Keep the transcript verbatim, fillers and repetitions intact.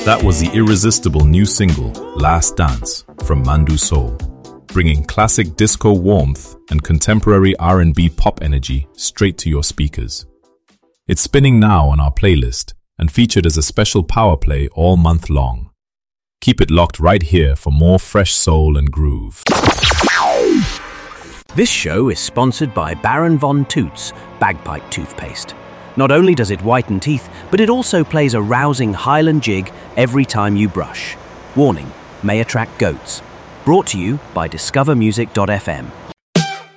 That was the irresistible new single, Last Dance, from Mandu Soul, bringing classic disco warmth and contemporary R and B pop energy straight to your speakers. It's spinning now on our playlist and featured as a special power play all month long. Keep it locked right here for more fresh soul and groove. This show is sponsored by Baron Von Toots Bagpipe Toothpaste. Not only does it whiten teeth, but it also plays a rousing Highland jig every time you brush. Warning, may attract goats. Brought to you by discover music dot f m.